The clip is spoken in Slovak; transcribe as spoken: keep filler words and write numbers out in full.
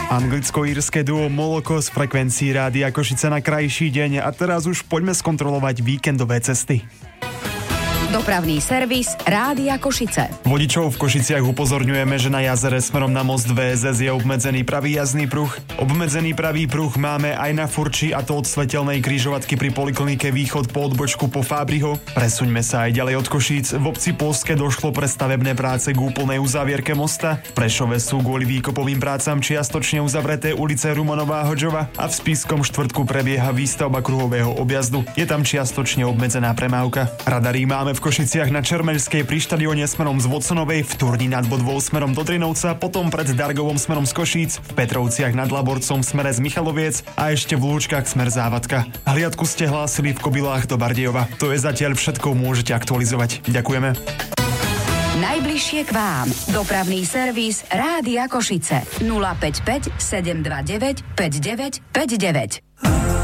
Anglicko-írske duo Moloko z frekvencií Rádia Košice na krajší deň a teraz už poďme skontrolovať víkendové cesty. Dopravný servis Rádia Košice. Vodičov v Košiciach upozorňujeme, že na jazere smerom na most vé es es je obmedzený pravý jazdný pruh. Obmedzený pravý pruh máme aj na Furči, a to od svetelnej križovatky pri poliklinike Východ po odbočku po Fábriho. Presuňme sa aj ďalej od Košíc. V obci Polské došlo pre stavebné práce k úplnej uzávierke mosta. V Prešove sú kvôli výkopovým prácam čiastočne uzavreté ulice Rumanová Hodžova a v Spišskom štvrtku prebieha výstavba kruhového objazdu. Je tam čiastočne obmedzená premávka. Radary máme v v Košiciach na Čermeľskej pri štadióne smerom z Voconovej, v Turni nad Bodvou smerom do Drinovca, potom pred Dargovom smerom z Košíc, v Petrovciach nad Laborcom smere z Michaloviec a ešte v Lúčkach smer Závadka. Hliadku ste hlásili v Kobylách do Bardejova. To je zatiaľ všetko, môžete aktualizovať. Ďakujeme. Najbližšie k vám. Dopravný servis Rádia Košice. nula päť päť sedem dva deväť päť deväť päť deväť.